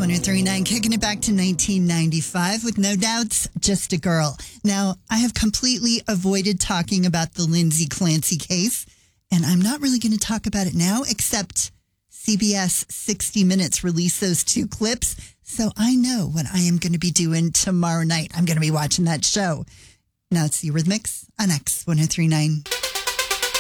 1039, kicking it back to 1995 with No Doubts, Just a Girl. Now, I have completely avoided talking about the Lindsay Clancy case, and I'm not really going to talk about it now, except CBS 60 Minutes released those two clips, so I know what I am going to be doing tomorrow night. I'm going to be watching that show. Now it's the Eurythmics on X 1039.